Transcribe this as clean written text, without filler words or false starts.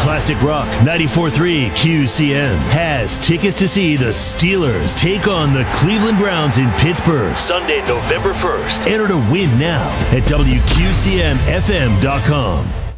Classic Rock 94.3 QCM has tickets to see the Steelers take on the Cleveland Browns in Pittsburgh Sunday, November 1st. Enter to win now at WQCMFM.com.